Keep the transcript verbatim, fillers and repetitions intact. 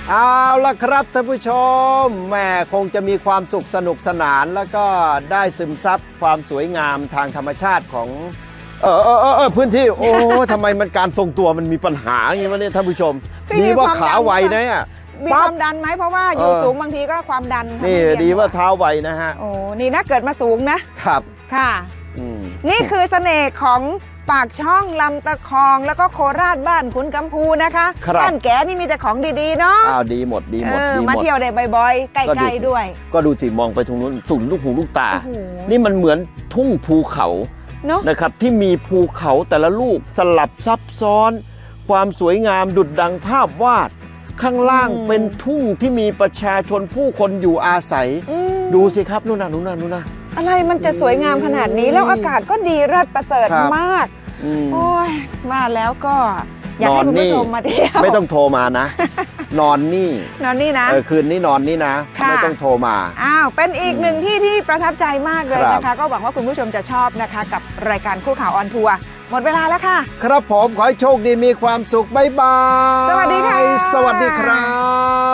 เอาละครับท่านผู้ชมแม่คงจะมีความสุขสนุกสนานแล้วก็ได้ซึมซับความสวยงามทางธรรมชาติของเออเออเออพื้นที่โอ้ทำไมมันการทรงตัวมันมีปัญหาอย่างนี้วะเนี่ยท่านผู้ชมดีว่าขาไวนะเนี่ยมีความดันไหมเพราะว่าอยู่สูงบางทีก็ความดันนี่ดีว่าเท้าไวนะฮะโอ้นี่นะเกิดมาสูงนะครับค่ะนี่คือเสน่ห์ของปากช่องลำตะคองแล้วก็โคราชบ้านขุนกำพูนะคะบ้านแกนี่มีแต่ของดีๆเนาะอ้าวดีหมดดีหมดดีหมดมาเที่ยวได้บ่อยๆใกล้ๆด้วยก็ดูสิมองไปตรงนู้นสุดลูกหูลูกตานี่มันเหมือนทุ่งภูเขานะครับที่มีภูเขาแต่ละลูกสลับซับซ้อนความสวยงามดุจดังภาพวาดข้างล่างเป็นทุ่งที่มีประชาชนผู้คนอยู่อาศัยดูสิครับนู่นน่ะนู่นน่ะนู่นน่ะอะไรมันจะสวยงามขนาดนี้แล้วอากาศก็ดีเลิศประเสริฐมากโอ้ยมาแล้วก็อยากให้คุณผู้ชมมาเที่ยวไม่ต้องโทรมานะนอนนี่นอนนี่นะเออคืนนี้นอนนี่นะไม่ต้องโทรมาอ้าวเป็นอีกหนึ่งที่ที่ประทับใจมากเลยนะคะก็หวังว่าคุณผู้ชมจะชอบนะคะกับรายการคู่ข่าวออนทัวร์หมดเวลาแล้วค่ะครับผมขอให้โชคดีมีความสุขบ๊ายบายสวัสดีค่ะสวัสดีครับ